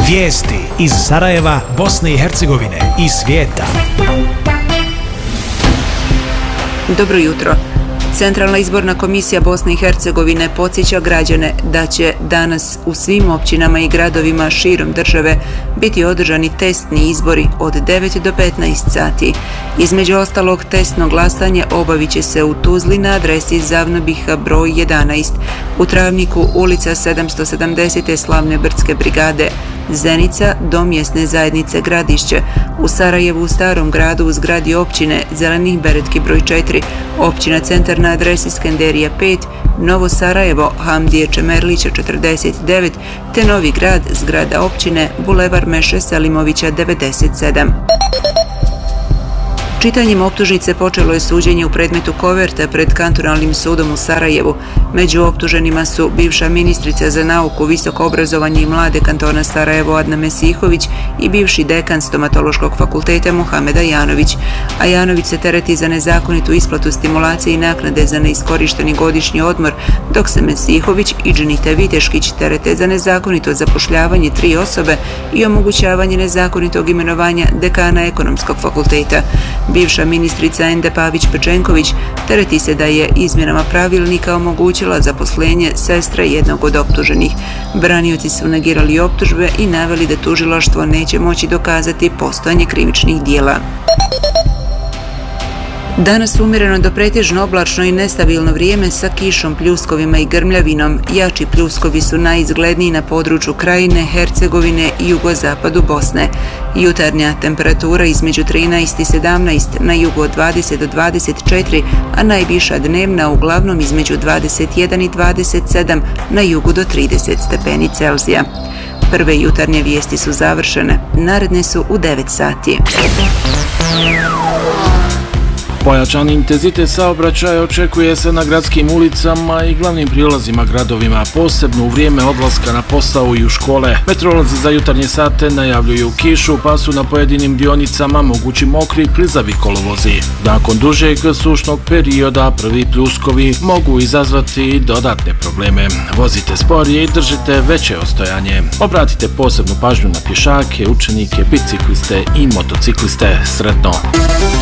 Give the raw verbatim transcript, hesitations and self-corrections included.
Vijesti iz Sarajeva, Bosne i Hercegovine i svijeta. Dobro jutro. Centralna izborna komisija Bosne i Hercegovine podsjeća građane da će danas u svim općinama i gradovima širom države biti održani testni izbori od devet do petnaest sati. Između ostalog, testno glasanje obavit će se u Tuzli na adresi Zavnobiha broj jedanaest, u Travniku ulica sedamsto sedamdeset. Slavne brdske brigade, Zenica, dom mjesne zajednice Gradišće, u Sarajevu u Starom gradu u zgradi općine Zelenih Beretki broj četiri, općina Centar na adresi Skenderija pet, Novo Sarajevo, Hamdije Čemerlića četrdeset devet, te Novi Grad, zgrada općine, Bulevar Meše Selimovića devedeset sedam. Čitanjem optužnice počelo je suđenje u predmetu Koverta pred kantonalnim sudom u Sarajevu. Među optuženima su bivša ministrica za nauku, visoko obrazovanje i mlade kantona Sarajevo Adna Mesihović i bivši dekan stomatološkog fakulteta Muhameda Janović. A Janović se tereti za nezakonitu isplatu stimulacije i naknade za neiskorišteni godišnji odmor, dok se Mesihović i Dženita Viteškić terete za nezakonito zapošljavanje tri osobe i omogućavanje nezakonitog imenovanja dekana ekonomskog fakulteta. Bivša ministrica Ende Pavić-Pečenković tereti se da je izmjenama pravilnika omogućila zaposlenje sestre jednog od optuženih. Branioci su negirali optužbe i naveli da tužilaštvo neće moći dokazati postojanje krivičnih dijela. Danas umjereno do pretežno oblačno i nestabilno vrijeme sa kišom, pljuskovima i grmljavinom. Jači pljuskovi su najizgledniji na području Krajine, Hercegovine i jugozapadu Bosne. Jutarnja temperatura između trinaest i sedamnaest, na jugu od dvadeset do dvadeset četiri, a najviša dnevna uglavnom između dvadeset jedan i dvadeset sedam, na jugu do trideset stepeni Celzija. Prve jutarnje vijesti su završene, naredne su u devet sati. Pojačan intenzitet saobraćaja očekuje se na gradskim ulicama i glavnim prilazima gradovima, posebno u vrijeme odlaska na posao i u škole. Meteorolozi za jutarnje sate najavljuju kišu, pa su na pojedinim dionicama mogući mokri klizavi kolovozi. Nakon dužeg sušnog perioda prvi pljuskovi mogu izazvati dodatne probleme. Vozite sporije i držite veće ostojanje. Obratite posebnu pažnju na pješake, učenike, bicikliste i motocikliste. Sretno!